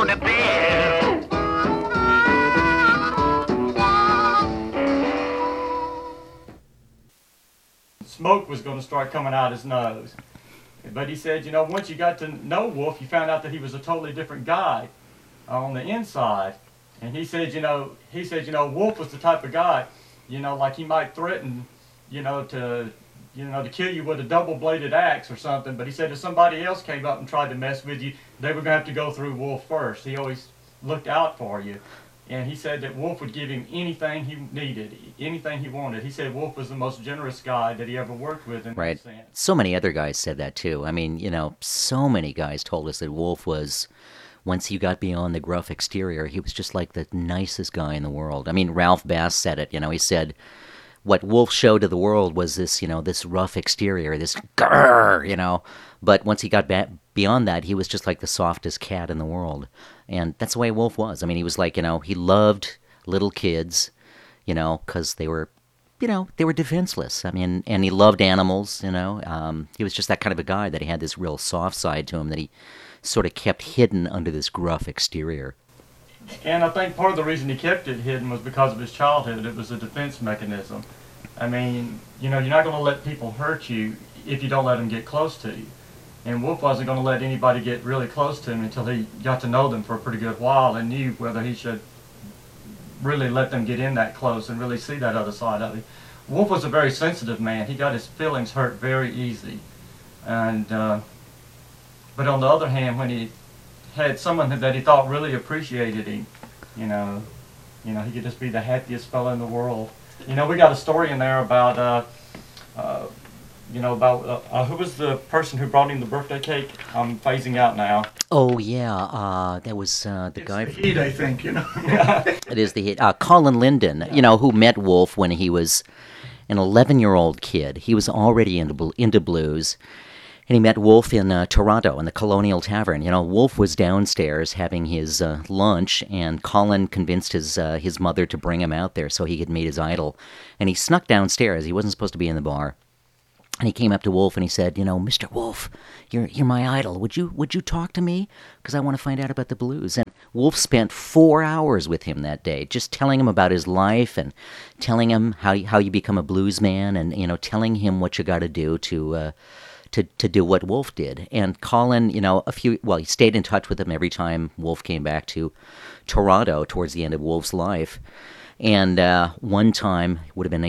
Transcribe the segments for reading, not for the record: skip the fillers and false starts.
on the bill. Smoke was going to start coming out his nose. But he said, once you got to know Wolf, you found out that he was a totally different guy on the inside. And he said, Wolf was the type of guy, like he might threaten, to kill you with a double-bladed axe or something. But he said if somebody else came up and tried to mess with you, they were going to have to go through Wolf first. He always looked out for you. And he said that Wolf would give him anything he needed, anything he wanted. He said Wolf was the most generous guy that he ever worked with. Right. So many other guys said that too. I mean, so many guys told us that Wolf was, once you got beyond the gruff exterior, he was just like the nicest guy in the world. I mean, Ralph Bass said it. He said what Wolf showed to the world was this, this rough exterior, this grrr, But once he got beyond that, he was just like the softest cat in the world. And that's the way Wolf was. I mean, he was like, he loved little kids, because they were, they were defenseless. I mean, and he loved animals, He was just that kind of a guy that he had this real soft side to him that he sort of kept hidden under this gruff exterior. And I think part of the reason he kept it hidden was because of his childhood. It was a defense mechanism. I mean, you're not going to let people hurt you if you don't let them get close to you. And Wolf wasn't going to let anybody get really close to him until he got to know them for a pretty good while and knew whether he should really let them get in that close and really see that other side of him. Wolf was a very sensitive man. He got his feelings hurt very easy. And but on the other hand, when he had someone that he thought really appreciated him, he could just be the happiest fellow in the world. We got a story in there about who was the person who brought him the birthday cake? I'm phasing out now. Oh, yeah, that was the guy. It's the Heat, I think, It is the Heat. Colin Linden, who met Wolf when he was an 11-year-old kid. He was already into blues. And he met Wolf in Toronto in the Colonial Tavern. Wolf was downstairs having his lunch, and Colin convinced his mother to bring him out there so he could meet his idol. And he snuck downstairs. He wasn't supposed to be in the bar. And he came up to Wolf and he said, Mr. Wolf, you're my idol. Would you talk to me? Because I want to find out about the blues. And Wolf spent 4 hours with him that day, just telling him about his life and telling him how you become a blues man, and telling him what you got to do to do what Wolf did. And Colin, he stayed in touch with him every time Wolf came back to Toronto towards the end of Wolf's life. And one time, would have been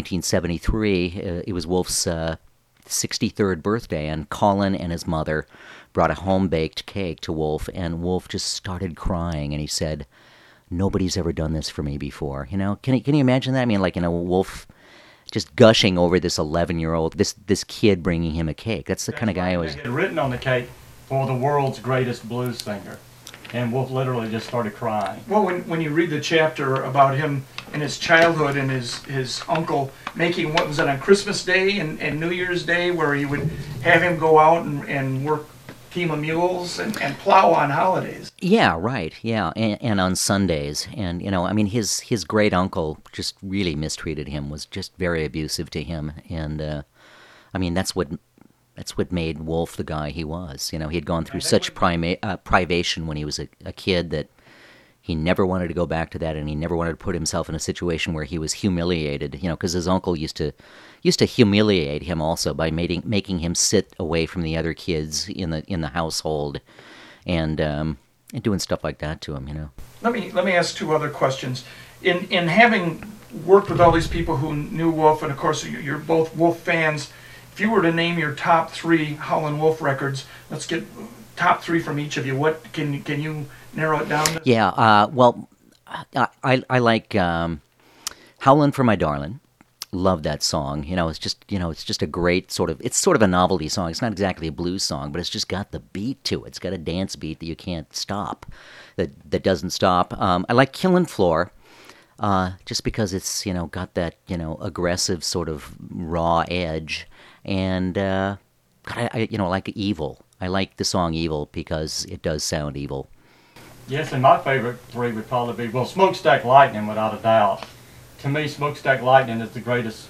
1973, it was Wolf's 63rd birthday, and Colin and his mother brought a home-baked cake to Wolf, and Wolf just started crying, and he said, "Nobody's ever done this for me before." Can you imagine that? I mean, Wolf just gushing over this 11-year-old, this kid bringing him a cake. That's the kind of guy who was... They had written on the cake, "For the world's greatest blues singer." And Wolf literally just started crying. Well, when you read the chapter about him in his childhood and his uncle making, what was it, on Christmas Day and New Year's Day, where he would have him go out and work team of mules and plow on holidays. Yeah, right, yeah, and on Sundays. And, his great uncle just really mistreated him, was just very abusive to him. And, that's what made Wolf the guy he was. He had gone through such privation when he was a kid that he never wanted to go back to that, and he never wanted to put himself in a situation where he was humiliated. Because his uncle used to humiliate him also by making him sit away from the other kids in the household, and doing stuff like that to him. Let me ask two other questions. In having worked with all these people who knew Wolf, and of course you're both Wolf fans, if you were to name your top 3 Howlin' Wolf records, let's get top 3 from each of you. What can you narrow it down to? Yeah, I like Howlin' for My Darlin'. Love that song. It's just a great it's sort of a novelty song. It's not exactly a blues song, but it's just got the beat to it. It's got a dance beat that you can't stop, that doesn't stop. I like Killin' Floor. Just because it's, got that, aggressive sort of raw edge. And, I like Evil. I like the song Evil because it does sound evil. Yes, and my favorite 3 would probably be, Smokestack Lightning, without a doubt. To me, Smokestack Lightning is the greatest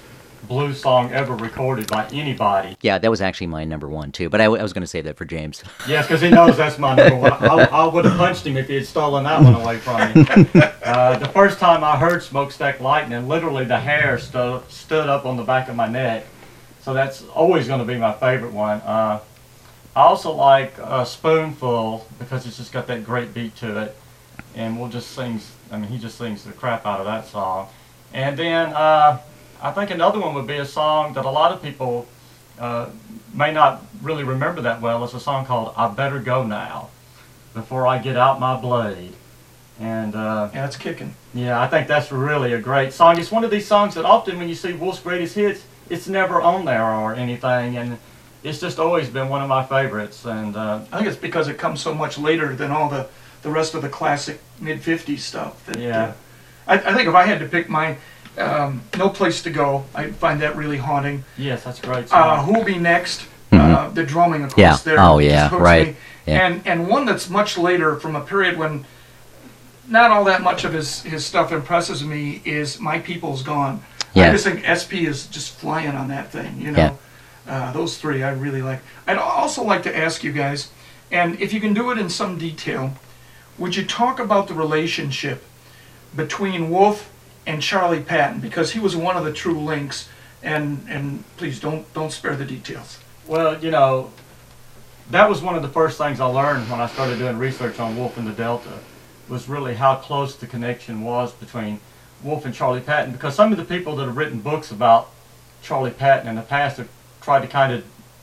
blues song ever recorded by anybody. Yeah, that was actually my number one too. But I was going to say that for James. Yes, because he knows that's my number one. I would have punched him if he had stolen that one away from me. The first time I heard Smokestack Lightning, literally the hair stood up on the back of my neck. So that's always going to be my favorite one. I also like Spoonful because it's just got that great beat to it. And Wolf just sings, I mean, he just sings the crap out of that song. And then I think another one would be a song that a lot of people may not really remember that well. It's a song called I Better Go Now, Before I Get Out My Blade. And Yeah, it's kicking. yeah, I think that's really a great song. It's one of these songs that often when you see Wolf's greatest hits, it's never on there or anything. And it's just always been one of my favorites. And I think it's because it comes so much later than all the rest of the classic mid-50s stuff. That, yeah. I think if I had to pick mine, No Place to Go, I find that really haunting. Yes, that's a great song. Who'll Be Next? Mhm. The drumming, of course, Yeah. there. Oh, just yeah, hooks right. me. Yeah. And one that's much later, from a period when not all that much of his stuff impresses me, is My People's Gone. I Yeah. just think SP is just flying on that thing, you know. Those three I really like. I'd also like to ask you guys, and if you can do it in some detail, would you talk about the relationship between Wolf and Charlie Patton, because he was one of the true links, and please don't spare the details. Well, you know, that was one of the first things I learned when I started doing research on Wolf and the Delta, was really how close the connection was between Wolf and Charlie Patton, because some of the people that have written books about Charlie Patton in the past have tried to kind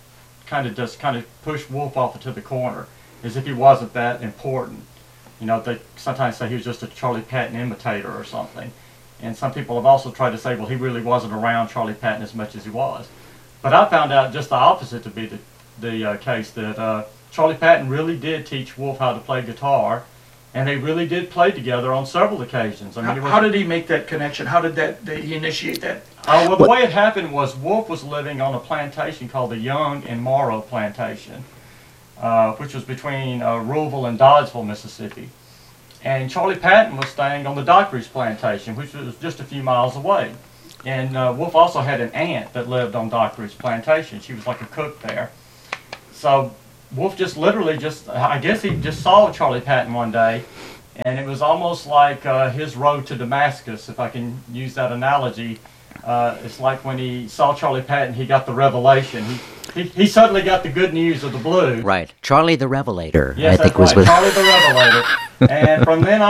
of push Wolf off into the corner, as if he wasn't that important. You know, they sometimes say he was just a Charlie Patton imitator or something. And some people have also tried to say, well, he really wasn't around Charlie Patton as much as he was. But I found out just the opposite to be the case, that Charlie Patton really did teach Wolf how to play guitar, and they really did play together on several occasions. I mean, How did he make that connection? How did he initiate that? well, the way it happened was Wolf was living on a plantation called the Young and Morrow Plantation, which was between Louisville and Doddsville, Mississippi. And Charlie Patton was staying on the Dockridge Plantation, which was just a few miles away. And Wolf also had an aunt that lived on Dockridge Plantation. She was like a cook there. So Wolf just literally I guess he just saw Charlie Patton one day, and it was almost like his road to Damascus, if I can use that analogy. It's like when he saw Charlie Patton, he got the revelation. He suddenly got the good news of the blues. Right. Charlie the Revelator, Yes, I think that's was right, with. Charlie the Revelator. And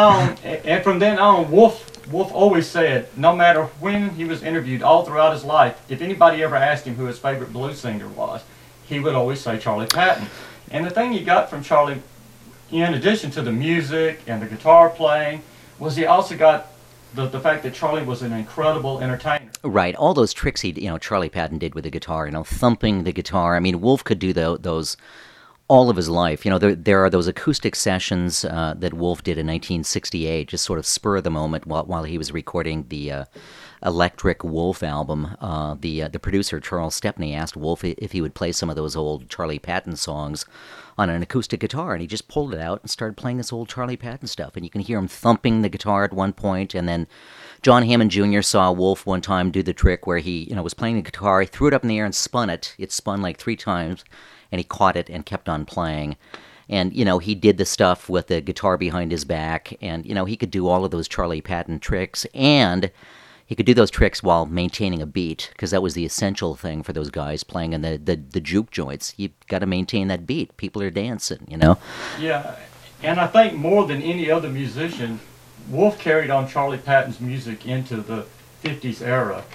from then on, Wolf always said, no matter when he was interviewed, all throughout his life, if anybody ever asked him who his favorite blues singer was, he would always say Charlie Patton. And the thing he got from Charlie, in addition to the music and the guitar playing, was he also got the fact that Charlie was an incredible entertainer. Right, all those tricks Charlie Patton did with the guitar, thumping the guitar. I mean, Wolf could do those all of his life. There are those acoustic sessions that Wolf did in 1968, just sort of spur of the moment while he was recording the Electric Wolf album. The producer, Charles Stepney, asked Wolf if he would play some of those old Charlie Patton songs on an acoustic guitar, and he just pulled it out and started playing this old Charlie Patton stuff. And you can hear him thumping the guitar at one point, and then John Hammond Jr. saw Wolf one time do the trick where he was playing the guitar, he threw it up in the air and spun it. It spun like 3 times, and he caught it and kept on playing. And, he did the stuff with the guitar behind his back, and, he could do all of those Charlie Patton tricks, and he could do those tricks while maintaining a beat, because that was the essential thing for those guys playing in the juke joints. You've got to maintain that beat. People are dancing, Yeah, and I think more than any other musician, Wolf carried on Charlie Patton's music into the 50s era.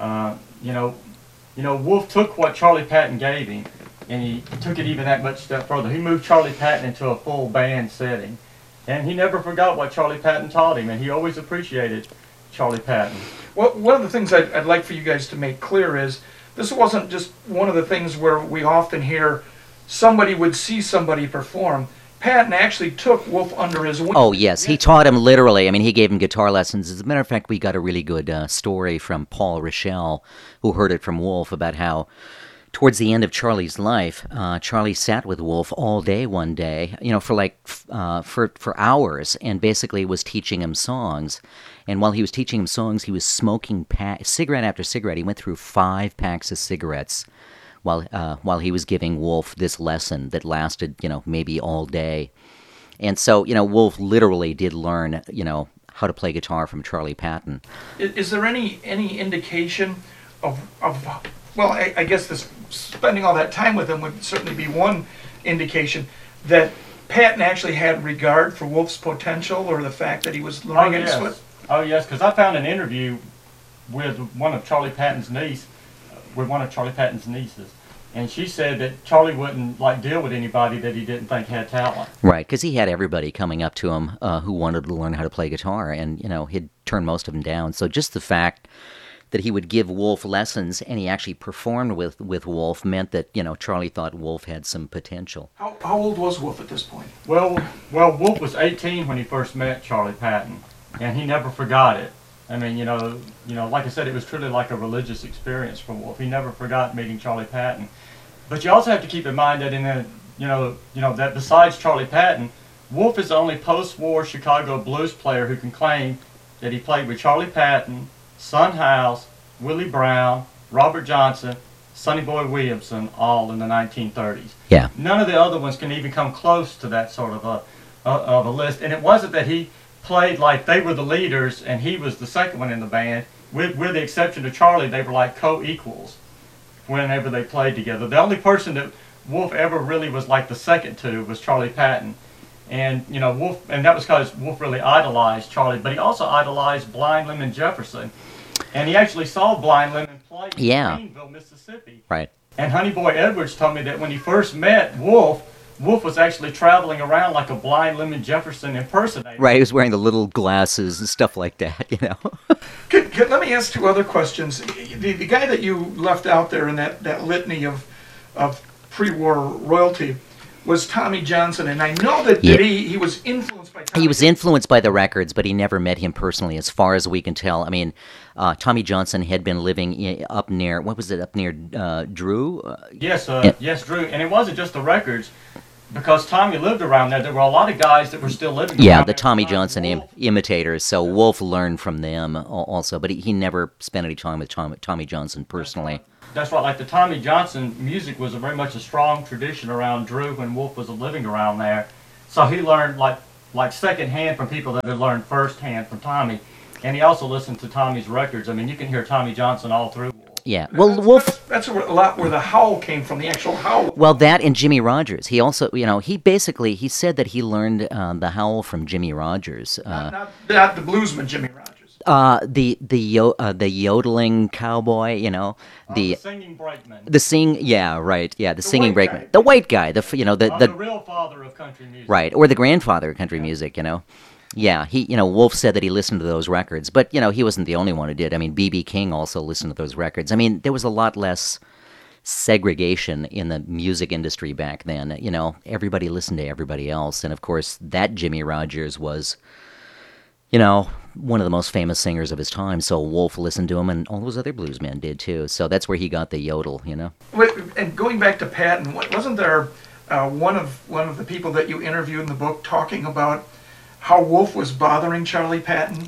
Wolf took what Charlie Patton gave him, and he took it even that much step further. He moved Charlie Patton into a full band setting, and he never forgot what Charlie Patton taught him, and he always appreciated Charlie Patton. Well, one of the things I'd like for you guys to make clear is this wasn't just one of the things where we often hear somebody would see somebody perform. Patton actually took Wolf under his wing. Oh, yes. He taught him literally. I mean, he gave him guitar lessons. As a matter of fact, we got a really good story from Paul Rochelle, who heard it from Wolf, about how towards the end of Charlie's life, Charlie sat with Wolf all day one day, for for hours, and basically was teaching him songs. And while he was teaching him songs, he was smoking cigarette after cigarette. He went through 5 packs of cigarettes while he was giving Wolf this lesson that lasted, maybe all day. And so, Wolf literally did learn, how to play guitar from Charlie Patton. Is there any indication of well, I guess this spending all that time with him would certainly be one indication that Patton actually had regard for Wolf's potential, or the fact that he was learning yes. Oh yes, because I found an interview with one of Charlie Patton's nieces, and she said that Charlie wouldn't deal with anybody that he didn't think had talent. Right, because he had everybody coming up to him who wanted to learn how to play guitar, and he'd turn most of them down. So just the fact that he would give Wolf lessons and he actually performed with Wolf meant that Charlie thought Wolf had some potential. How old was Wolf at this point? Well, Wolf was 18 when he first met Charlie Patton, and he never forgot it. I mean, like I said, it was truly like a religious experience for Wolf. He never forgot meeting Charlie Patton. But you also have to keep in mind that that besides Charlie Patton, Wolf is the only post-war Chicago blues player who can claim that he played with Charlie Patton, Son House, Willie Brown, Robert Johnson, Sonny Boy Williamson, all in the 1930s. Yeah. None of the other ones can even come close to that sort of a list. And it wasn't that he played like they were the leaders and he was the second one in the band. With the exception of Charlie, they were like co-equals whenever they played together. The only person that Wolf ever really was like the second to was Charlie Patton. And Wolf, and that was because Wolf really idolized Charlie, but he also idolized Blind Lemon Jefferson. And he actually saw Blind Lemon play in Greenville, Mississippi. Right. And Honey Boy Edwards told me that when he first met Wolf was actually traveling around like a Blind Lemon Jefferson impersonator. Right, he was wearing the little glasses and stuff like that, Let me ask 2 other questions. The guy that you left out there in that litany of pre-war royalty was Tommy Johnson, and I know that he was influenced by Tommy. He was influenced by the records, but he never met him personally, as far as we can tell. I mean, Tommy Johnson had been living up near, Drew? Yes, Drew. And it wasn't just the records, because Tommy lived around there. There were a lot of guys that were still living around there. The there Tommy Johnson imitators, so Wolf learned from them also, but he never spent any time with Tommy Johnson personally. That's right. Like the Tommy Johnson music was very much a strong tradition around Drew when Wolf was living around there. So he learned like secondhand from people that had learned firsthand from Tommy. And he also listened to Tommy's records. I mean, you can hear Tommy Johnson all through Wolf. Yeah. Well, Wolf... That's a lot where the howl came from, the actual howl. Well, that and Jimmy Rogers. He also, he said that he learned the howl from Jimmy Rogers. Not the bluesman Jimmy Rogers. The yodeling cowboy, the singing brakeman. The singing brakeman. The white guy, the real father of country music. Right, or the grandfather of country music, Yeah, Wolf said that he listened to those records, but he wasn't the only one who did. I mean, B.B. King also listened to those records. I mean, there was a lot less segregation in the music industry back then. Everybody listened to everybody else, and of course, that Jimmy Rogers was, one of the most famous singers of his time, so Wolf listened to him, and all those other bluesmen did too. So that's where he got the yodel, And going back to Patton, wasn't there one of the people that you interviewed in the book talking about how Wolf was bothering Charlie Patton?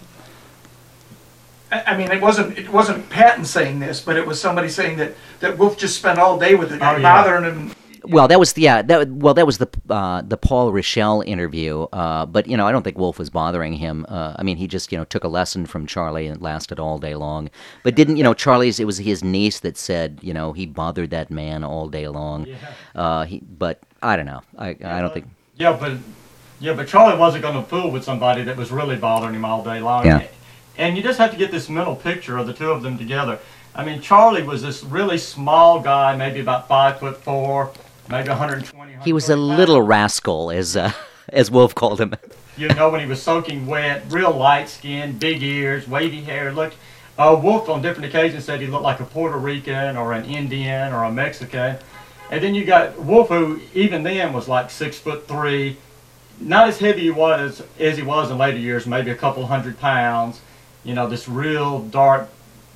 I mean, it wasn't Patton saying this, but it was somebody saying that Wolf just spent all day with the guy, bothering him. Well, that was the Paul Rochelle interview, but I don't think Wolf was bothering him. I mean, he just took a lesson from Charlie and it lasted all day long. But didn't it was his niece that said he bothered that man all day long. Yeah. But I don't know. I don't think. But Charlie wasn't going to fool with somebody that was really bothering him all day long. Yeah. And you just have to get this mental picture of the two of them together. I mean, Charlie was this really small guy, maybe about 5'4", maybe 120. He was a little rascal, as Wolf called him. When he was soaking wet, real light skin, big ears, wavy hair. Wolf on different occasions said he looked like a Puerto Rican or an Indian or a Mexican. And then you got Wolf, who even then was like 6'3", not as heavy as he was in later years, maybe a couple 100 pounds. This real dark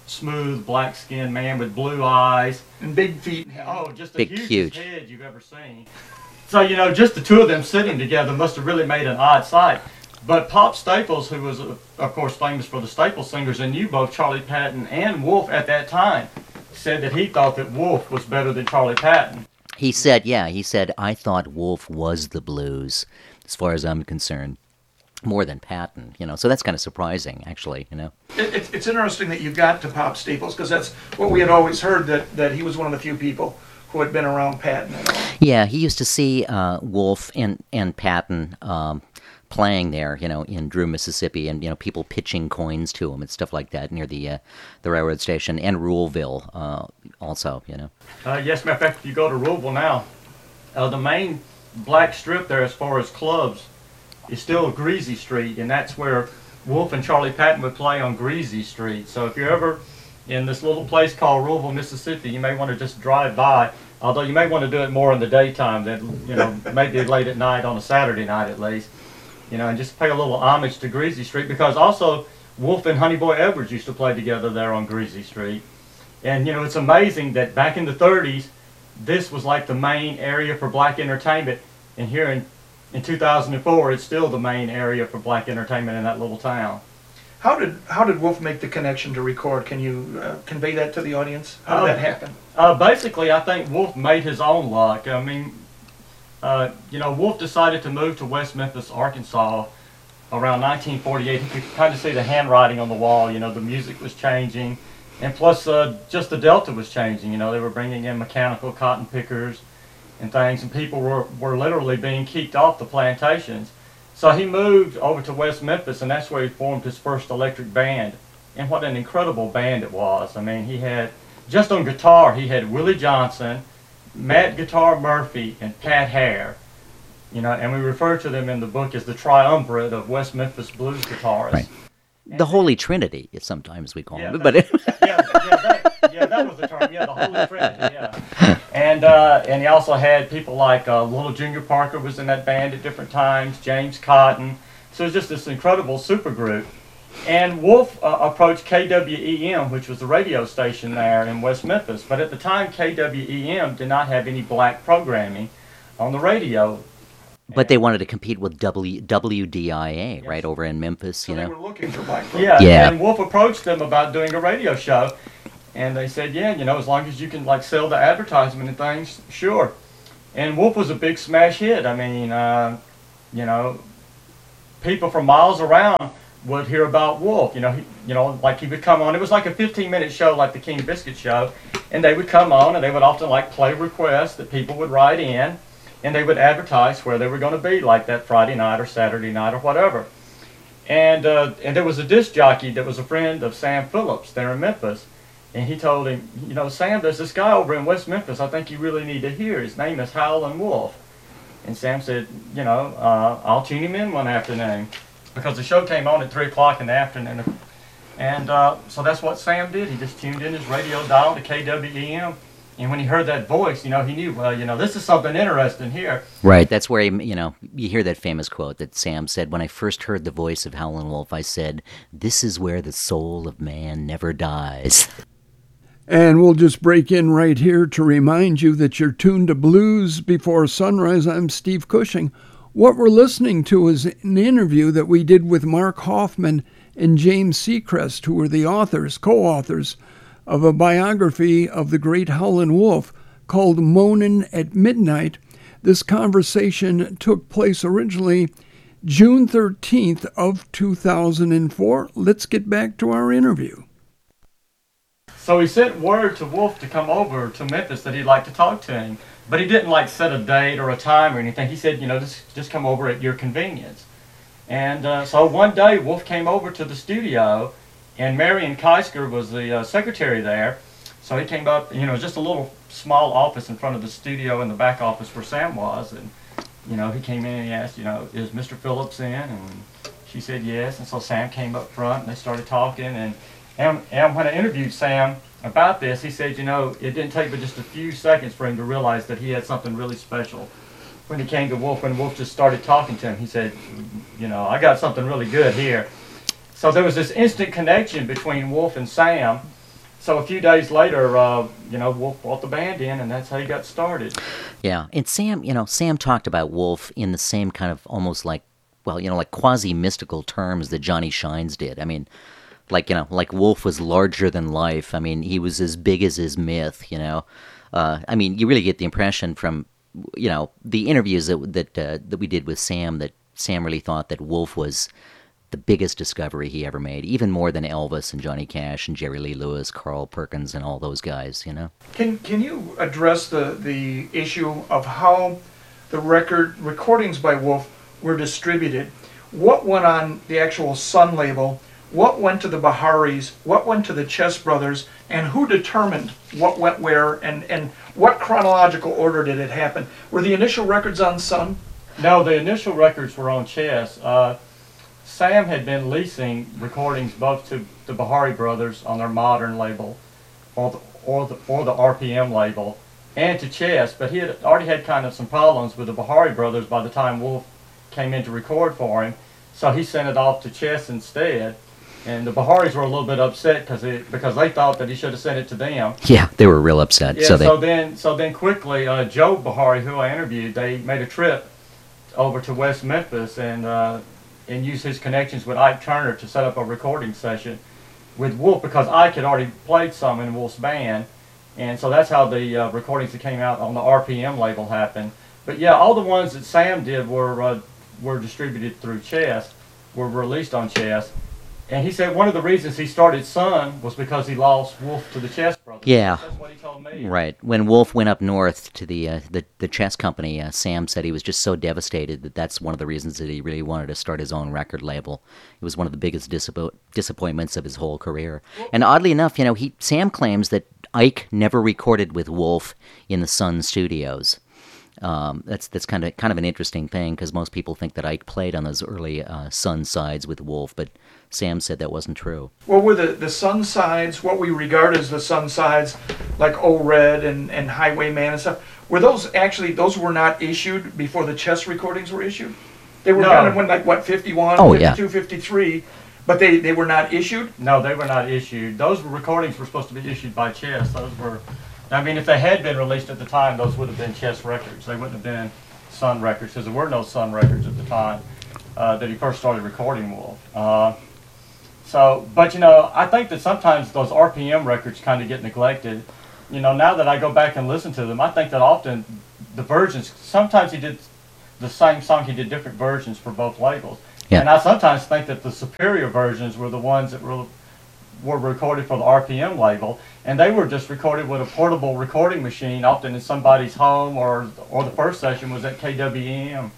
smooth, black-skinned man with blue eyes. And big feet. Oh, just the Big, hugest huge. head you've ever seen. So, you know, just the two of them sitting together must have really made an odd sight. But Pop Staples, who was, of course, famous for the Staples Singers and knew both Charlie Patton and Wolf at that time, said that he thought that Wolf was better than Charlie Patton. He said, I thought Wolf was the blues, as far as I'm concerned, more than Patton, you know. So that's kind of surprising, actually, you know. It's interesting that you got to Pop Staples, because that's what we had always heard, that he was one of the few people who had been around Patton at all. Yeah, he used to see Wolf and Patton playing there, you know, in Drew, Mississippi, and, you know, people pitching coins to him and stuff like that near the railroad station, and Ruleville also, you know. Yes, matter of fact, if you go to Ruleville now, the main black strip there as far as clubs is still Greasy Street, and that's where Wolf and Charlie Patton would play on Greasy Street. So if you're ever in this little place called Ruleville, Mississippi, you may want to just drive by, although you may want to do it more in the daytime than, you know, maybe late at night on a Saturday night at least, you know, and just pay a little homage to Greasy Street, because also Wolf and Honey Boy Edwards used to play together there on Greasy Street. And, you know, it's amazing that back in the 30s, this was like the main area for black entertainment, and here in 2004, it's still the main area for black entertainment in that little town. How did Wolf make the connection to record? Can you convey that to the audience? How did that happen? Basically, I think Wolf made his own luck. I mean, you know, Wolf decided to move to West Memphis, Arkansas around 1948. You could kind of see the handwriting on the wall. You know, the music was changing, and plus just the Delta was changing. You know, they were bringing in mechanical cotton pickers and things, and people were literally being kicked off the plantations. So he moved over to West Memphis, and that's where he formed his first electric band. And what an incredible band it was. I mean, he had, just on guitar, he had Willie Johnson, Matt Guitar Murphy, and Pat Hare. You know, and we refer to them in the book as the triumvirate of West Memphis blues guitarists. Right. The Holy Trinity, sometimes we call them. But that was the term. Yeah, the Holy Trinity. Yeah, and he also had people like Little Junior Parker was in that band at different times. James Cotton. So it was just this incredible supergroup. And Wolf approached KWEM, which was the radio station there in West Memphis. But at the time, KWEM did not have any black programming on the radio. But they wanted to compete with WDIA, right, over in Memphis, So you they know. were looking for black folk. Yeah. And Wolf approached them about doing a radio show. And they said, yeah, you know, as long as you can, like, sell the advertisement and things, sure. And Wolf was a big smash hit. I mean, you know, people from miles around would hear about Wolf. You know, like he would come on. It was like a 15-minute show, like the King Biscuit show. And they would come on, and they would often, like, play requests that people would write in. And they would advertise where they were going to be, like that Friday night or Saturday night or whatever. And there was a disc jockey that was a friend of Sam Phillips there in Memphis. And he told him, you know, Sam, there's this guy over in West Memphis I think you really need to hear. His name is Howlin' Wolf. And Sam said, you know, I'll tune him in one afternoon. Because the show came on at 3 o'clock in the afternoon. And so that's what Sam did. He just tuned in his radio dial to KWEM. And when he heard that voice, you know, he knew, well, you know, this is something interesting here. Right, that's where, you know, you hear that famous quote that Sam said, when I first heard the voice of Howlin' Wolf, I said, this is where the soul of man never dies. And we'll just break in right here to remind you that you're tuned to Blues Before Sunrise. I'm Steve Cushing. What we're listening to is an interview that we did with Mark Hoffman and James Seacrest, who were the co-authors, of a biography of the great Howlin' Wolf called Moanin' at Midnight. This conversation took place originally June 13th of 2004. Let's get back to our interview. So he sent word to Wolf to come over to Memphis that he'd like to talk to him. But he didn't like set a date or a time or anything. He said, you know, just come over at your convenience. And so one day Wolf came over to the studio, and Marion Keisker was the secretary there. So he came up, you know, just a little small office in front of the studio in the back office where Sam was. And, you know, he came in and he asked, you know, is Mr. Phillips in? And she said yes. And so Sam came up front and they started talking. And when I interviewed Sam about this, he said, you know, it didn't take but just a few seconds for him to realize that he had something really special. When he came to Wolf, when Wolf just started talking to him, he said, you know, I got something really good here. So there was this instant connection between Wolf and Sam, So a few days later, Wolf brought the band in, and that's how he got started. Yeah, and Sam talked about Wolf in the same kind of almost like, well, like quasi-mystical terms that Johnny Shines did. I mean, like Wolf was larger than life. I mean, he was as big as his myth, I mean, you really get the impression from, the interviews that we did with Sam, that Sam really thought that Wolf was the biggest discovery he ever made, even more than Elvis and Johnny Cash and Jerry Lee Lewis, Carl Perkins, and all those guys, Can you address the issue of how the recordings by Wolf were distributed? What went on the actual Sun label? What went to the Baharis? What went to the Chess Brothers? And who determined what went where? And what chronological order did it happen? Were the initial records on Sun? No, the initial records were on Chess. Sam had been leasing recordings both to the Bahari Brothers on their Modern label, or the RPM label, and to Chess. But he had already had kind of some problems with the Bahari Brothers by the time Wolf came in to record for him, so he sent it off to Chess instead. And the Baharis were a little bit upset because they thought that he should have sent it to them. Yeah, they were real upset. Yeah, so then quickly, Joe Bahari, who I interviewed, they made a trip over to West Memphis and used his connections with Ike Turner to set up a recording session with Wolf, because Ike had already played some in Wolf's band, and so that's how the recordings that came out on the RPM label happened. But yeah, all the ones that Sam did were distributed through Chess, were released on Chess. And he said one of the reasons he started Sun was because he lost Wolf to the Chess Brothers. Yeah. That's what he told me. Right. When Wolf went up north to the Chess Company, Sam said he was just so devastated that that's one of the reasons that he really wanted to start his own record label. It was one of the biggest disappointments of his whole career. And oddly enough, Sam claims that Ike never recorded with Wolf in the Sun studios. That's kind of an interesting thing, because most people think that Ike played on those early Sun sides with Wolf, but Sam said that wasn't true. Well, were the Sun sides, what we regard as the Sun sides, like O Red and Highwayman and stuff, were those were not issued before the Chess recordings were issued? They were kind of when, 51, 52, 53, but they were not issued? No, they were not issued. Those recordings were supposed to be issued by Chess. I mean, if they had been released at the time, those would have been Chess records. They wouldn't have been Sun records, because there were no Sun records at the time that he first started recording Wolf. But I think that sometimes those RPM records kind of get neglected. Now that I go back and listen to them, I think that often the versions, sometimes he did the same song, he did different versions for both labels. Yeah. And I sometimes think that the superior versions were the ones that were recorded for the RPM label, and they were just recorded with a portable recording machine, often in somebody's home, or the first session was at KWM.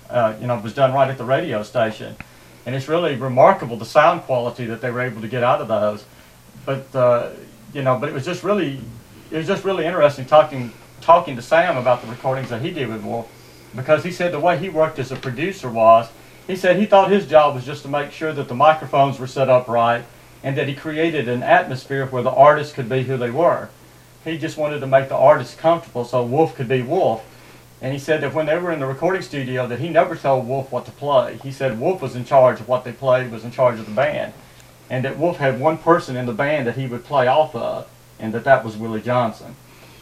Was done right at the radio station. And it's really remarkable the sound quality that they were able to get out of those. But but it was just really interesting talking to Sam about the recordings that he did with Wolf, because he said the way he worked as a producer was, he said he thought his job was just to make sure that the microphones were set up right, and that he created an atmosphere where the artists could be who they were. He just wanted to make the artists comfortable so Wolf could be Wolf. And he said that when they were in the recording studio, that he never told Wolf what to play. He said Wolf was in charge of what they played, was in charge of the band. And that Wolf had one person in the band that he would play off of, and that was Willie Johnson.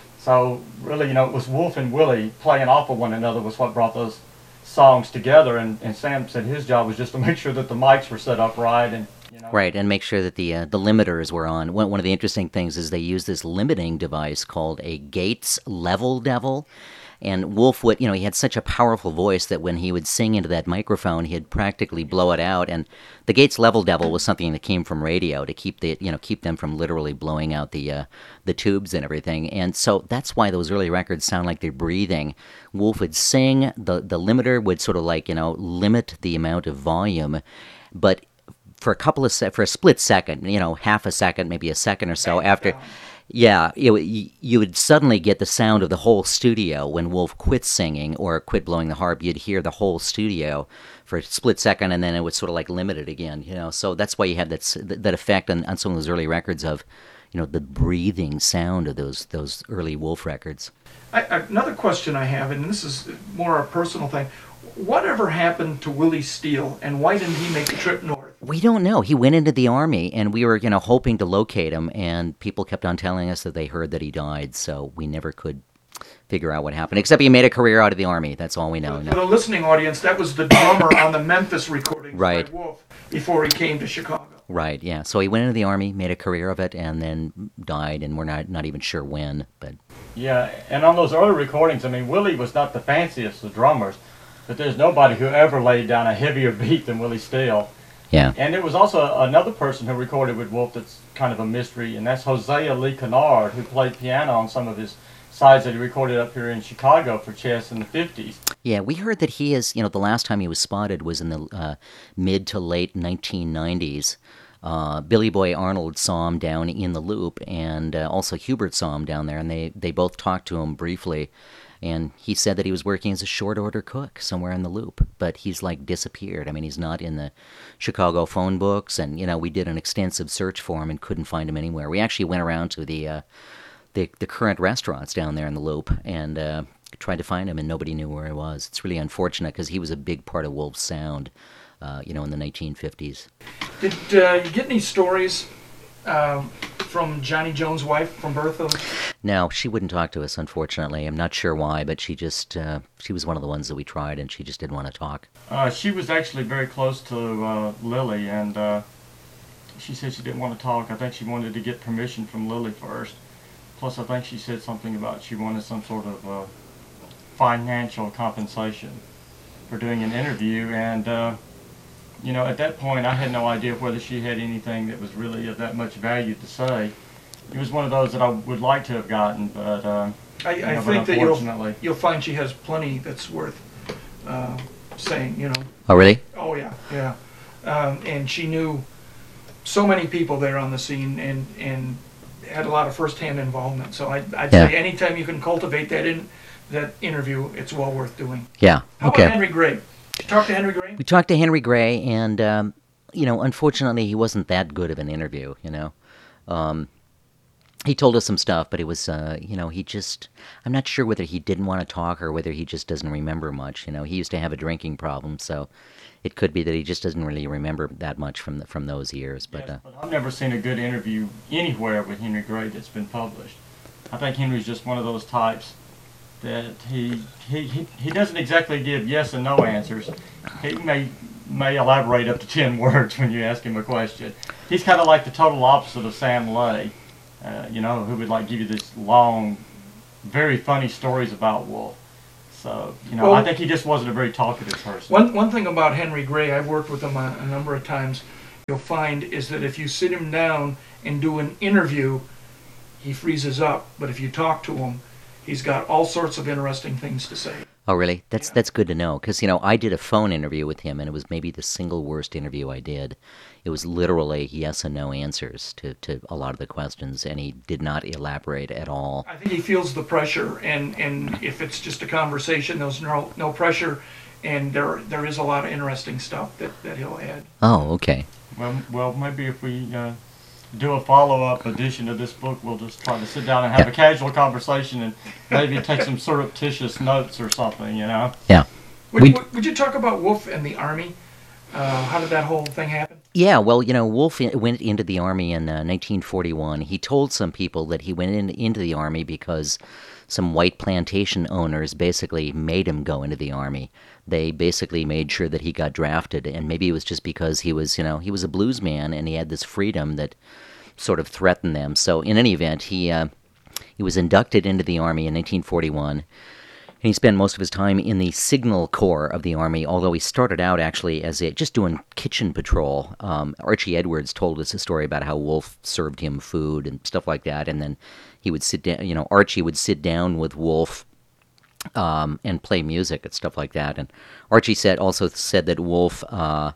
So really, it was Wolf and Willie playing off of one another was what brought those songs together. And Sam said his job was just to make sure that the mics were set up right, and Right, and make sure that the limiters were on. One of the interesting things is they use this limiting device called a Gates Level Devil. And Wolf would, he had such a powerful voice that when he would sing into that microphone, he'd practically blow it out. And the Gates Level Devil was something that came from radio to keep them from literally blowing out the tubes and everything. And so that's why those early records sound like they're breathing. Wolf would sing, the limiter would sort of limit the amount of volume, but for a split second, half a second, maybe a second or so after. Yeah, you would suddenly get the sound of the whole studio when Wolf quit singing or quit blowing the harp. You'd hear the whole studio for a split second, and then it would sort of limit it again. So that's why you have that effect on some of those early records of, the breathing sound of those early Wolf records. Another question I have, and this is more a personal thing. whatever happened to Willie Steele, and why didn't he make the trip north? We don't know. He went into the Army, and we were, hoping to locate him, and people kept on telling us that they heard that he died, so we never could figure out what happened, except he made a career out of the Army. That's all we know. For the listening audience, that was the drummer on the Memphis recording Right. by Wolf before he came to Chicago. Right, yeah. So he went into the Army, made a career of it, and then died, and we're not even sure when, but... Yeah, and on those early recordings, I mean, Willie was not the fanciest of drummers, but there's nobody who ever laid down a heavier beat than Willie Steele. Yeah. And there was also another person who recorded with Wolf that's kind of a mystery, and that's Hosea Lee Kennard, who played piano on some of his sides that he recorded up here in Chicago for Chess in the 50s. Yeah, we heard that he is, the last time he was spotted was in the mid to late 1990s. Billy Boy Arnold saw him down in the Loop, and also Hubert saw him down there, and they both talked to him briefly. And he said that he was working as a short order cook somewhere in the Loop, but he's disappeared. I mean, he's not in the Chicago phone books, and we did an extensive search for him and couldn't find him anywhere. We actually went around to the current restaurants down there in the Loop and tried to find him, and nobody knew where he was. It's really unfortunate because he was a big part of Wolf's sound, in the 1950s. Did you get any stories from Johnny Jones' wife from Bertha? No, she wouldn't talk to us, unfortunately. I'm not sure why, but she just, she was one of the ones that we tried, and she just didn't want to talk. She was actually very close to Lily, and she said she didn't want to talk. I think she wanted to get permission from Lily first. Plus, I think she said something about she wanted some sort of financial compensation for doing an interview, and at that point, I had no idea whether she had anything that was really of that much value to say. It was one of those that I would like to have gotten, but I think that you'll find she has plenty that's worth saying. Oh, really? Oh yeah. And she knew so many people there on the scene, and had a lot of first-hand involvement. So I'd say anytime you can cultivate that interview, it's well worth doing. Yeah. How Okay. about Henry Gray? Did you talk to Henry Gray? We talked to Henry Gray, and unfortunately, he wasn't that good of an interview. He told us some stuff, but it was, he just, I'm not sure whether he didn't want to talk or whether he just doesn't remember much. He used to have a drinking problem, so it could be that he just doesn't really remember that much from those years. But, yes, but I've never seen a good interview anywhere with Henry Gray that's been published. I think Henry's just one of those types that he doesn't exactly give yes and no answers. He may elaborate up to 10 words when you ask him a question. He's kind of like the total opposite of Sam Lay. Who would give you this long, very funny stories about Wolf. So, I think he just wasn't a very talkative person. One thing about Henry Gray, I've worked with him a number of times, you'll find is that if you sit him down and do an interview, he freezes up. But if you talk to him, he's got all sorts of interesting things to say. Oh, really? That's good to know, because, I did a phone interview with him, and it was maybe the single worst interview I did. It was literally yes and no answers to a lot of the questions, and he did not elaborate at all. I think he feels the pressure, and if it's just a conversation, there's no pressure, and there is a lot of interesting stuff that he'll add. Oh, okay. Well, maybe if we do a follow-up edition of this book, we'll just try to sit down and have a casual conversation and maybe take some surreptitious notes or something, Yeah. Would you talk about Wolf and the Army? How did that whole thing happen? Yeah, well, Wolf went into the Army in 1941. He told some people that he went into the Army because some white plantation owners basically made him go into the Army. They basically made sure that he got drafted, and maybe it was just because he was a blues man and he had this freedom that sort of threatened them. So in any event, he was inducted into the Army in 1941. And he spent most of his time in the Signal Corps of the Army, although he started out actually as just doing kitchen patrol. Archie Edwards told us a story about how Wolf served him food and stuff like that, and then he would sit down, Archie would sit down with Wolf and play music and stuff like that. And Archie also said that Wolf,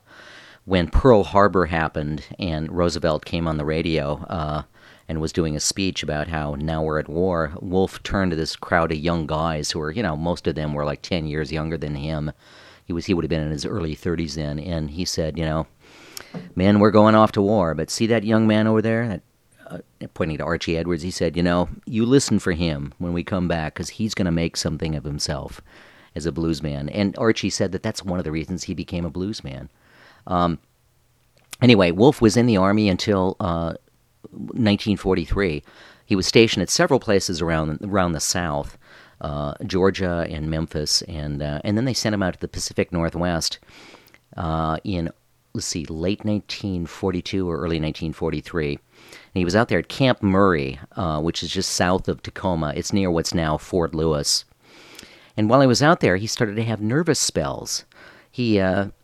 when Pearl Harbor happened and Roosevelt came on the radio and was doing a speech about how now we're at war, Wolf turned to this crowd of young guys who were, most of them were like 10 years younger than him. He would have been in his early 30s then, and he said, men, we're going off to war, but see that young man over there? Pointing to Archie Edwards, he said, you listen for him when we come back, because he's going to make something of himself. as a bluesman. And Archie said that that's one of the reasons he became a bluesman. Anyway, Wolf was in the Army until 1943. He was stationed at several places around the South, Georgia and Memphis, and then they sent him out to the Pacific Northwest in, late 1942 or early 1943. And he was out there at Camp Murray, which is just south of Tacoma. It's near what's now Fort Lewis. And while he was out there, he started to have nervous spells. He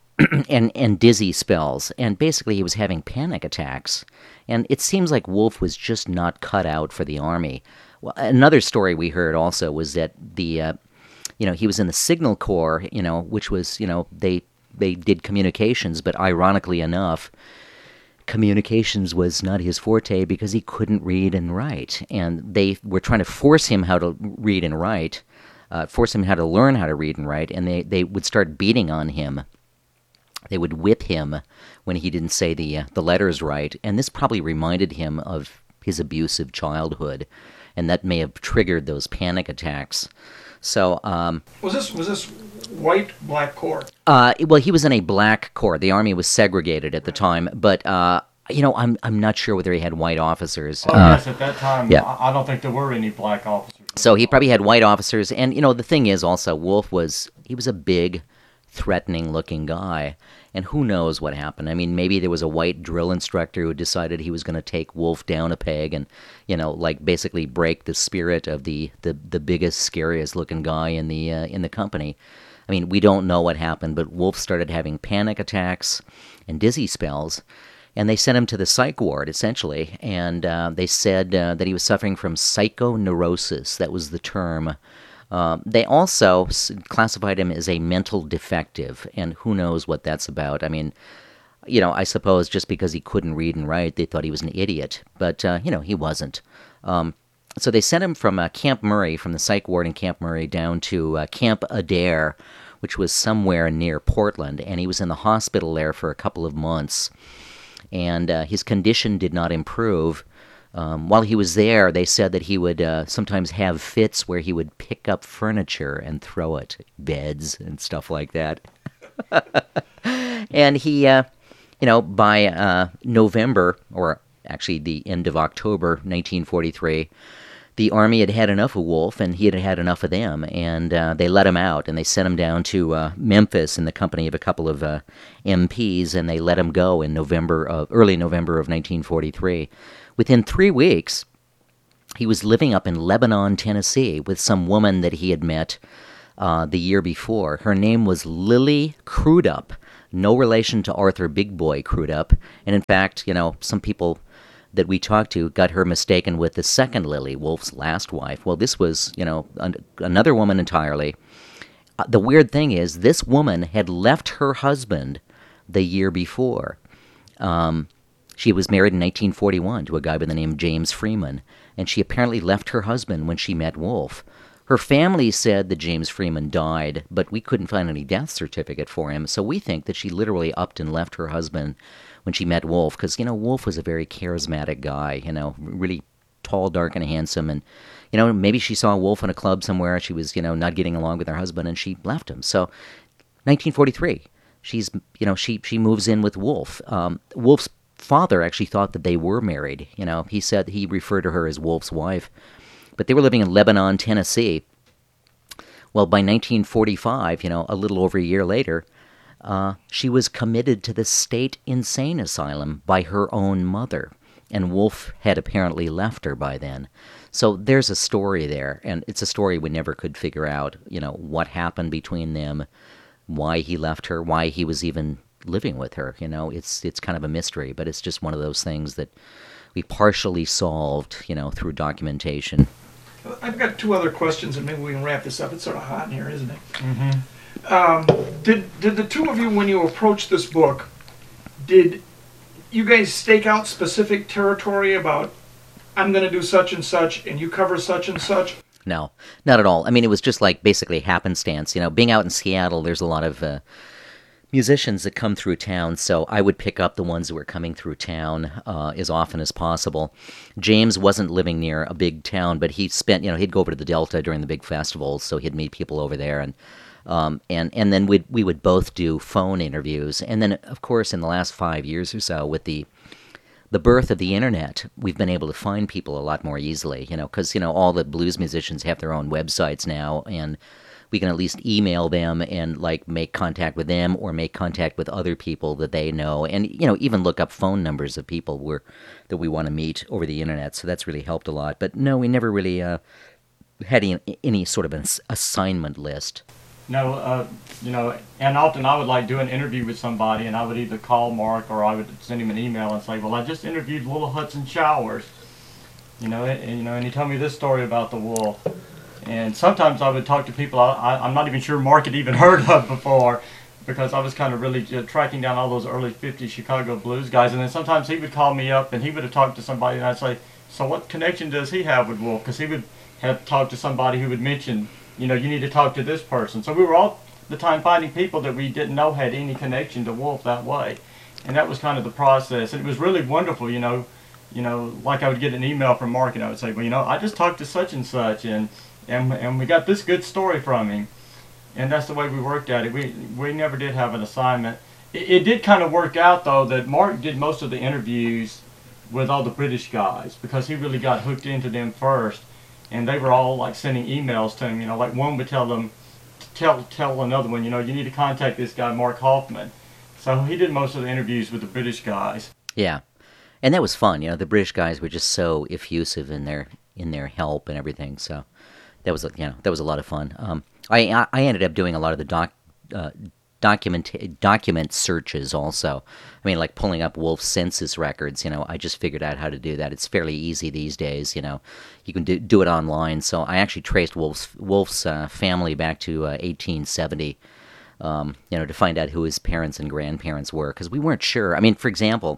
and dizzy spells, and basically he was having panic attacks. And it seems like Wolf was just not cut out for the Army. Well, another story we heard also was that he was in the Signal Corps, which was, they did communications, but ironically enough, communications was not his forte because he couldn't read and write. And they were trying to force him how to read and write, force him how to learn how to read and write, and they would start beating on him. They would whip him when he didn't say the letters right, and this probably reminded him of his abusive childhood, and that may have triggered those panic attacks. So, was this white, black corps? Well, he was in a black corps. The Army was segregated at the time, but I'm not sure whether he had white officers. Yes, at that time, yeah. I don't think there were any black officers. So he probably had white officers, and the thing is also, Wolf was a big, threatening-looking guy, and who knows what happened. I mean, maybe there was a white drill instructor who decided he was going to take Wolf down a peg and, basically break the spirit of the biggest, scariest-looking guy in the company. I mean, we don't know what happened, but Wolf started having panic attacks and dizzy spells, and they sent him to the psych ward, essentially, and they said that he was suffering from psychoneurosis. That was the term. They also classified him as a mental defective, and who knows what that's about. I mean, I suppose just because he couldn't read and write, they thought he was an idiot, but, he wasn't. So they sent him from Camp Murray, from the psych ward in Camp Murray, down to Camp Adair, which was somewhere near Portland, and he was in the hospital there for a couple of months, and his condition did not improve. While he was there, they said that he would sometimes have fits where he would pick up furniture and throw it, beds and stuff like that. And he, by November, or actually the end of October 1943, the Army had had enough of Wolf, and he had had enough of them, and they let him out, and they sent him down to Memphis in the company of a couple of MPs, and they let him go in early November of 1943. Within 3 weeks, he was living up in Lebanon, Tennessee, with some woman that he had met the year before. Her name was Lily Crudup, no relation to Arthur Big Boy Crudup. And in fact, some people that we talked to got her mistaken with the second Lily, Wolf's last wife. Well, this was, another woman entirely. The weird thing is, this woman had left her husband the year before. She was married in 1941 to a guy by the name of James Freeman, and she apparently left her husband when she met Wolf. Her family said that James Freeman died, but we couldn't find any death certificate for him, so we think that she literally upped and left her husband when she met Wolf, because, Wolf was a very charismatic guy, really tall, dark, and handsome, and, maybe she saw Wolf in a club somewhere, she was, not getting along with her husband, and she left him. So, 1943, she moves in with Wolf. Wolf's father actually thought that they were married. He said he referred to her as Wolf's wife. But they were living in Lebanon, Tennessee. Well, by 1945, a little over a year later, she was committed to the state insane asylum by her own mother. And Wolf had apparently left her by then. So there's a story there, and it's a story we never could figure out, what happened between them, why he left her, why he was even living with her. It's kind of a mystery, but it's just one of those things that we partially solved, through documentation. I've got two other questions, and maybe we can wrap this up. It's sort of hot in here, isn't it? Mm-hmm. Did the two of you, when you approached this book, did you guys stake out specific territory about, I'm going to do such and such, and you cover such and such? No, not at all. I mean, it was just like basically happenstance. Being out in Seattle, there's a lot of musicians that come through town, so I would pick up the ones that were coming through town as often as possible. James wasn't living near a big town, but he spent, he'd go over to the Delta during the big festivals, so he'd meet people over there, and And then we would both do phone interviews. And then, of course, in the last 5 years or so, with the birth of the internet, we've been able to find people a lot more easily, because, all the blues musicians have their own websites now, and we can at least email them and, make contact with them or make contact with other people that they know, and, even look up phone numbers of people that we want to meet over the internet. So that's really helped a lot. But no, we never really had any sort of an assignment list. No, and often I would do an interview with somebody, and I would either call Mark or I would send him an email and say, well, I just interviewed Little Hudson Showers, and he told me this story about the wolf. And sometimes I would talk to people I'm not even sure Mark had even heard of before, because I was kind of really tracking down all those early 50s Chicago blues guys. And then sometimes he would call me up and he would have talked to somebody, and I'd say, so what connection does he have with Wolf? Because he would have talked to somebody who would mention, you need to talk to this person. So we were all the time finding people that we didn't know had any connection to Wolf that way. And that was kind of the process. And it was really wonderful, like I would get an email from Mark and I would say, well, I just talked to such and such and we got this good story from him. And that's the way we worked at it. We never did have an assignment. It did kind of work out, though, that Mark did most of the interviews with all the British guys because he really got hooked into them first. And they were all sending emails to him, one would tell them, tell another one, you need to contact this guy, Mark Hoffman. So he did most of the interviews with the British guys. Yeah. And that was fun. The British guys were just so effusive in their help and everything. So that was a lot of fun. I ended up doing a lot of the document searches also. I mean, pulling up Wolf's census records, I just figured out how to do that. It's fairly easy these days, you can do it online. So I actually traced Wolf's family back to 1870, to find out who his parents and grandparents were, because we weren't sure. I mean, for example,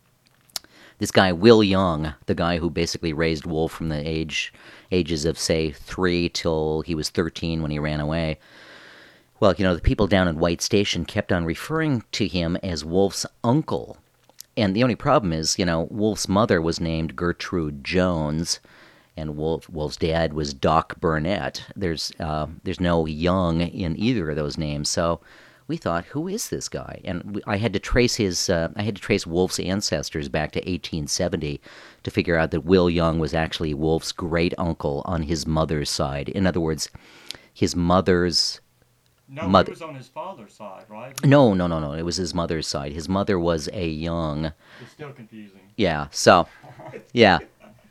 this guy, Will Young, the guy who basically raised Wolf from the ages of, say, 3 till he was 13 when he ran away. Well, the people down in White Station kept on referring to him as Wolf's uncle. And the only problem is, Wolf's mother was named Gertrude Jones, and Wolf's dad was Doc Burnett. There's no Young in either of those names, so we thought, who is this guy? And I had to trace Wolf's ancestors back to 1870 to figure out that Will Young was actually Wolf's great uncle on his mother's side. In other words, his mother's mother. He was on his father's side, right? No. It was his mother's side. His mother was a Young. It's still confusing. Yeah. So, yeah.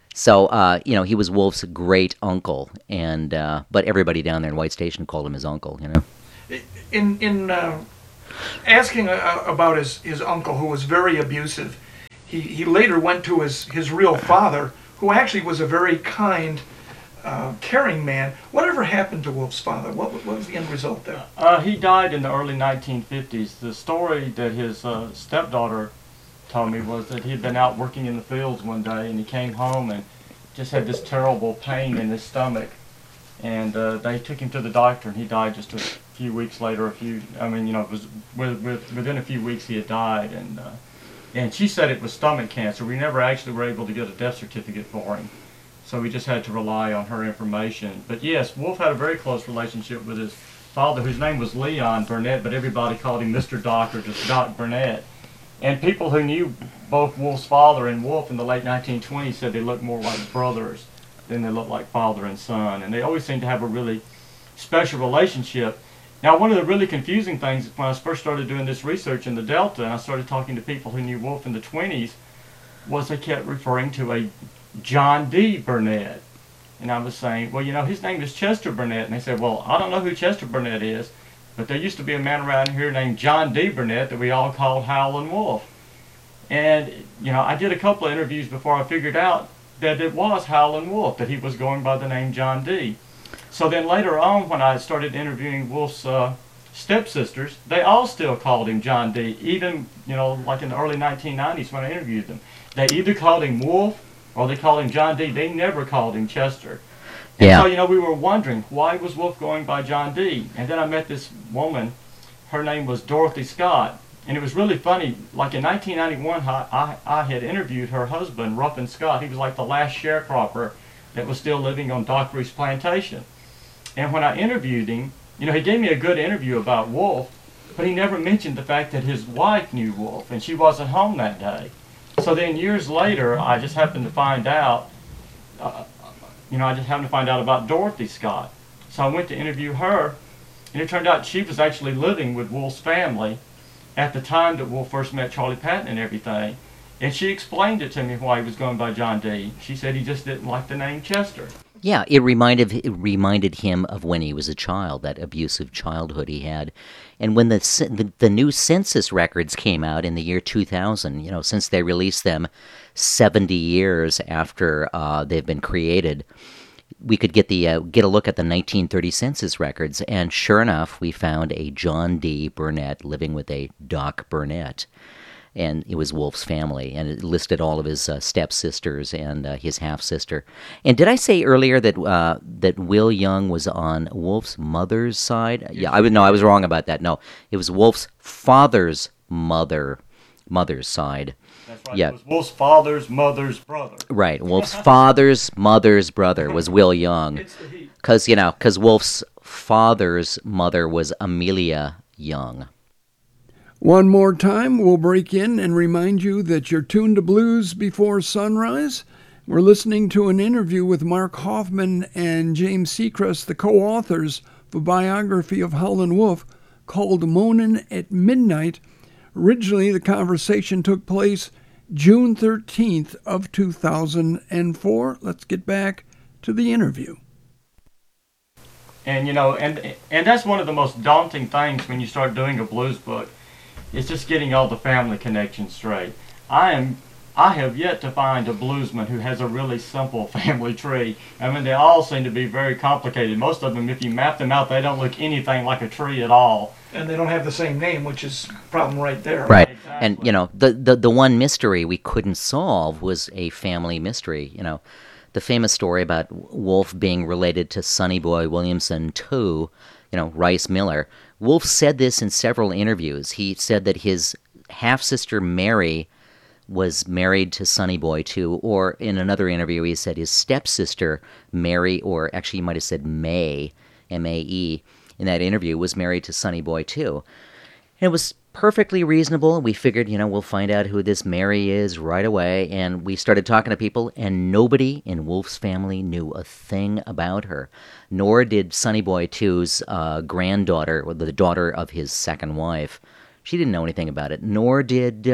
So, he was Wolf's great uncle, and but everybody down there in White Station called him his uncle. In asking about his uncle, who was very abusive, he later went to his real father, who actually was a very kind, caring man. Whatever happened to Wolf's father? What was the end result there? He died in the early 1950s. The story that his stepdaughter told me was that he had been out working in the fields one day and he came home and just had this terrible pain in his stomach. And they took him to the doctor and he died just a few weeks later. It was within a few weeks he had died. And she said it was stomach cancer. We never actually were able to get a death certificate for him. So we just had to rely on her information. But yes, Wolf had a very close relationship with his father, whose name was Leon Burnett, but everybody called him Mr. Doc or just Doc Burnett. And people who knew both Wolf's father and Wolf in the late 1920s said they looked more like brothers than they looked like father and son. And they always seemed to have a really special relationship. Now, one of the really confusing things when I first started doing this research in the Delta, and I started talking to people who knew Wolf in the 20s, was they kept referring to a John D. Burnett. And I was saying, well, his name is Chester Burnett. And they said, well, I don't know who Chester Burnett is, but there used to be a man around here named John D. Burnett that we all called Howlin' Wolf. And, I did a couple of interviews before I figured out that it was Howlin' Wolf, that he was going by the name John D. So then later on, when I started interviewing Wolf's stepsisters, they all still called him John D. Even, like in the early 1990s when I interviewed them. They either called him Wolf or they called him John D. They never called him Chester. And so, we were wondering, why was Wolf going by John D.? And then I met this woman, her name was Dorothy Scott. And it was really funny, like in 1991, I had interviewed her husband, Ruffin Scott. He was like the last sharecropper that was still living on Doc Ruth's plantation. And when I interviewed him, he gave me a good interview about Wolf, but he never mentioned the fact that his wife knew Wolf, and she wasn't home that day. So then years later, I just happened to find out, about Dorothy Scott. So I went to interview her, and it turned out she was actually living with Wolf's family at the time that Wolf first met Charlie Patton and everything. And she explained it to me why he was going by John D. She said he just didn't like the name Chester. Yeah, it reminded him of when he was a child, that abusive childhood he had. And when the new census records came out in the year 2000, since they released them 70 years after they've been created, we could get a look at the 1930 census records, and sure enough, we found a John D. Burnett living with a Doc Burnett. And it was Wolf's family, and it listed all of his stepsisters and his half-sister. And did I say earlier that Will Young was on Wolf's mother's side? Yeah, I was wrong about that. No, it was Wolf's father's mother's side. That's right. Yeah. It was Wolf's father's mother's brother. Right, Wolf's father's mother's brother was Will Young, It's the heat. because Wolf's father's mother was Amelia Young. One more time, we'll break in and remind you that you're tuned to Blues Before Sunrise. We're listening to an interview with Mark Hoffman and James Seacrest, the co-authors of a biography of Howlin' Wolf called Moanin' at Midnight. Originally, the conversation took place June 13th of 2004. Let's get back to the interview. And and that's one of the most daunting things when you start doing a blues book. It's just getting all the family connections straight. I have yet to find a bluesman who has a really simple family tree. I mean, they all seem to be very complicated. Most of them, if you map them out, they don't look anything like a tree at all. And they don't have the same name, which is a problem right there. Right. Exactly. And, the one mystery we couldn't solve was a family mystery. The famous story about Wolf being related to Sonny Boy Williamson too, Rice Miller. Wolf said this in several interviews. He said that his half-sister Mary was married to Sonny Boy too, or in another interview he said his stepsister Mary, or actually he might have said May, M-A-E, in that interview, was married to Sonny Boy too. And it was perfectly reasonable. We figured, we'll find out who this Mary is right away. And we started talking to people, and nobody in Wolf's family knew a thing about her. Nor did Sonny Boy 2's granddaughter, or the daughter of his second wife. She didn't know anything about it. Nor did,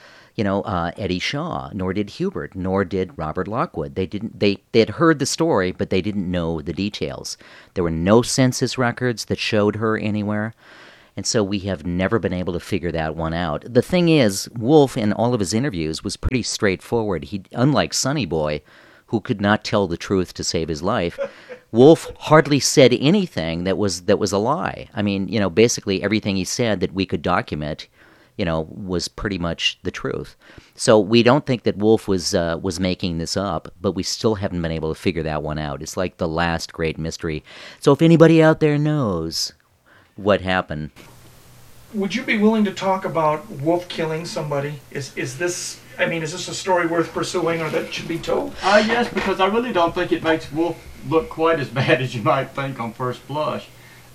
Eddie Shaw. Nor did Hubert. Nor did Robert Lockwood. They had heard the story, but they didn't know the details. There were no census records that showed her anywhere. And so we have never been able to figure that one out. The thing is, Wolf, in all of his interviews, was pretty straightforward. Unlike Sonny Boy, who could not tell the truth to save his life, Wolf hardly said anything that was a lie. I mean, basically everything he said that we could document, was pretty much the truth. So we don't think that Wolf was making this up, but we still haven't been able to figure that one out. It's like the last great mystery. So if anybody out there knows what happened. Would you be willing to talk about Wolf killing somebody? Is this a story worth pursuing, or that should be told? Yes, because I really don't think it makes Wolf look quite as bad as you might think on first blush.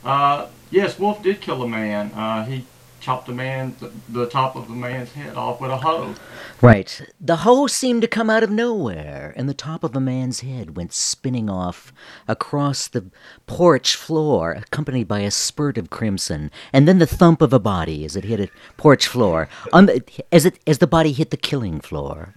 Yes, Wolf did kill a man. He chopped the top of the man's head off with a hoe. Right. The hoe seemed to come out of nowhere, and the top of the man's head went spinning off across the porch floor, accompanied by a spurt of crimson, and then the thump of a body as it hit a porch floor, as the body hit the killing floor.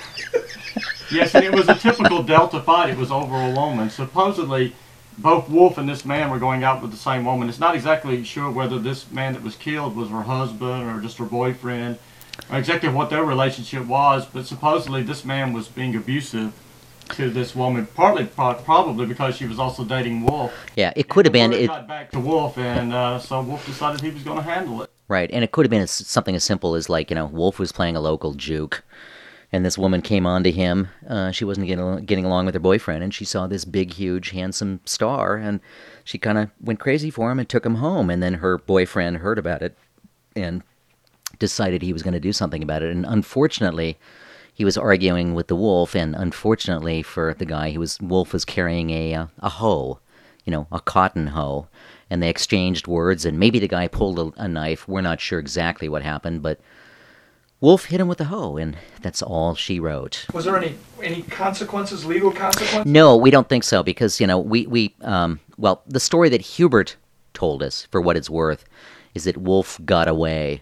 Yes, and it was a typical Delta fight. It was over a woman. Supposedly, both Wolf and this man were going out with the same woman. It's not exactly sure whether this man that was killed was her husband or just her boyfriend, or exactly what their relationship was, but supposedly this man was being abusive to this woman, probably because she was also dating Wolf. Yeah, it could have been. It got back to Wolf, and so Wolf decided he was going to handle it. Right, and it could have been something as simple as Wolf was playing a local juke, and this woman came on to him. She wasn't getting along with her boyfriend, and she saw this big, huge, handsome star, and she kind of went crazy for him and took him home. And then her boyfriend heard about it and decided he was going to do something about it. And unfortunately, he was arguing with the Wolf, and unfortunately for the guy, Wolf was carrying a hoe, a cotton hoe. and they exchanged words, and maybe the guy pulled a knife. We're not sure exactly what happened, but Wolf hit him with a hoe, and that's all she wrote. Was there any consequences, legal consequences? No, we don't think so, because, well, the story that Hubert told us, for what it's worth, is that Wolf got away.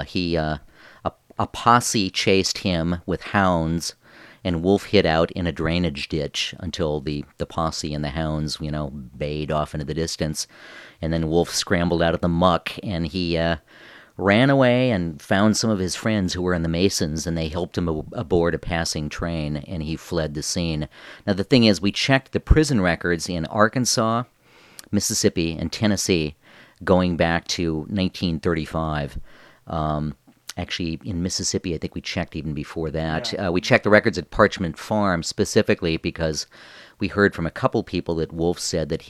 A posse chased him with hounds, and Wolf hid out in a drainage ditch until the posse and the hounds, bayed off into the distance. And then Wolf scrambled out of the muck, and he ran away and found some of his friends who were in the Masons, and they helped him aboard a passing train, and he fled the scene. Now, the thing is, we checked the prison records in Arkansas, Mississippi, and Tennessee going back to 1935. Actually, in Mississippi, I think we checked even before that. Yeah. We checked the records at Parchment Farm specifically because we heard from a couple people that Wolf said that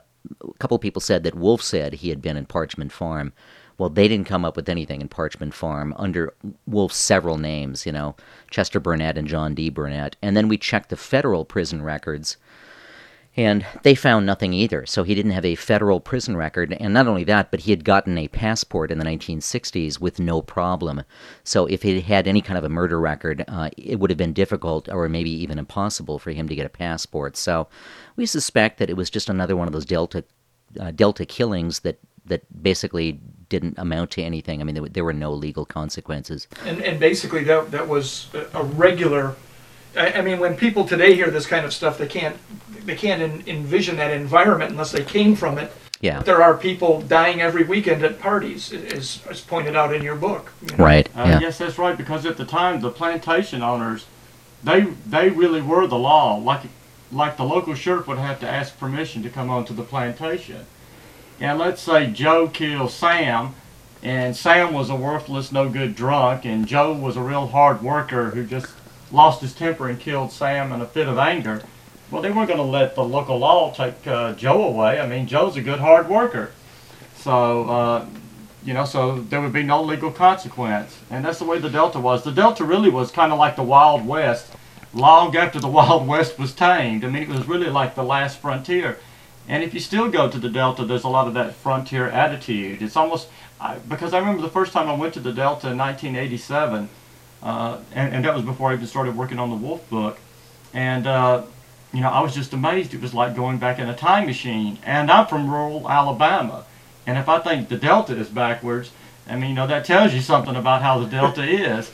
Wolf said he had been in Parchment Farm. Well, they didn't come up with anything in Parchment Farm under Wolf's several names, Chester Burnett and John D. Burnett. And then we checked the federal prison records, and they found nothing either. So he didn't have a federal prison record. And not only that, but he had gotten a passport in the 1960s with no problem. So if he had any kind of a murder record, it would have been difficult or maybe even impossible for him to get a passport. So we suspect that it was just another one of those Delta killings that basically didn't amount to anything. I mean, there were no legal consequences. And basically that was a regular. I mean, when people today hear this kind of stuff, they can't envision that environment unless they came from it. Yeah. But there are people dying every weekend at parties, as pointed out in your book. Right. Yeah. Yes, that's right. Because at the time, the plantation owners, they really were the law. Like the local sheriff would have to ask permission to come onto the plantation. And let's say Joe killed Sam, and Sam was a worthless, no-good drunk, and Joe was a real hard worker who just lost his temper and killed Sam in a fit of anger. Well, they weren't going to let the local law take Joe away. I mean, Joe's a good, hard worker. So, so there would be no legal consequence. And that's the way the Delta was. The Delta really was kind of like the Wild West, long after the Wild West was tamed. I mean, it was really like the last frontier. And if you still go to the Delta, there's a lot of that frontier attitude. It's almost, because I remember the first time I went to the Delta in 1987, and that was before I even started working on the Wolf book. And, I was just amazed. It was like going back in a time machine. And I'm from rural Alabama. And if I think the Delta is backwards, I mean, that tells you something about how the Delta is.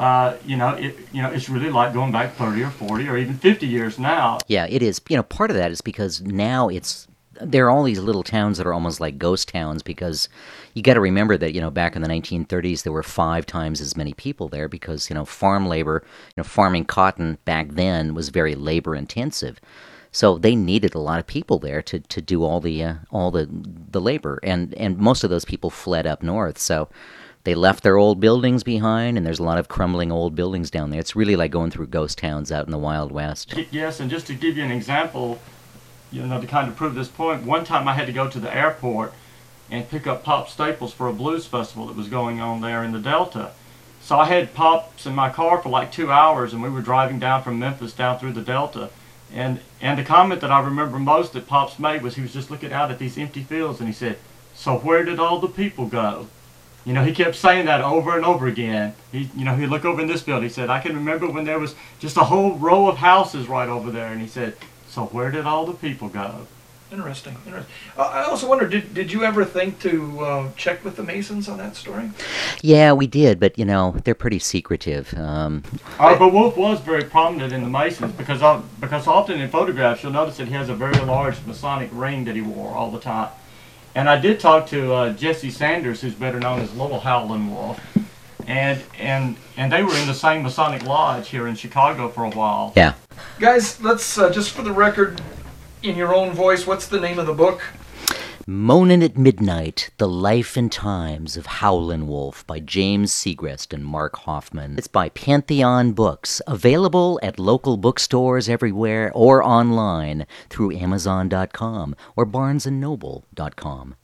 It's really like going back 30 or 40 or even 50 years now. Yeah, it is. Part of that is because now there are all these little towns that are almost like ghost towns, because you got to remember that, back in the 1930s, there were 5 times as many people there because, farm labor, farming cotton back then was very labor intensive. So they needed a lot of people there to do all the labor, and most of those people fled up north. So they left their old buildings behind, and there's a lot of crumbling old buildings down there. It's really like going through ghost towns out in the Wild West. Yes, and just to give you an example, to kind of prove this point, one time I had to go to the airport and pick up Pop Staples for a blues festival that was going on there in the Delta. So I had Pops in my car for like 2 hours, and we were driving down from Memphis down through the Delta. And the comment that I remember most that Pops made was he was just looking out at these empty fields, and he said, "So where did all the people go?" He kept saying that over and over again. He'd look over in this field. He said, "I can remember when there was just a whole row of houses right over there." And he said, "So where did all the people go?" Interesting. I also wonder, did you ever think to check with the Masons on that story? Yeah, we did, but they're pretty secretive. But Wolf was very prominent in the Masons because often in photographs you'll notice that he has a very large Masonic ring that he wore all the time. And I did talk to Jesse Sanders, who's better known as Little Howlin' Wolf, and they were in the same Masonic lodge here in Chicago for a while. Yeah. Guys, let's just for the record, in your own voice, what's the name of the book? Moanin' at Midnight, The Life and Times of Howlin' Wolf by James Segrest and Mark Hoffman. It's by Pantheon Books, available at local bookstores everywhere or online through Amazon.com or BarnesandNoble.com.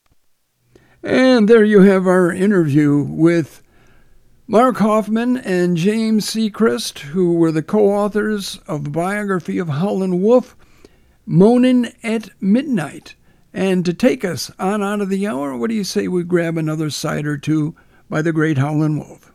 And there you have our interview with Mark Hoffman and James Segrest, who were the co-authors of the biography of Howlin' Wolf, Moanin' at Midnight. And to take us on out of the hour, what do you say we grab another side or two by the great Howlin' Wolf?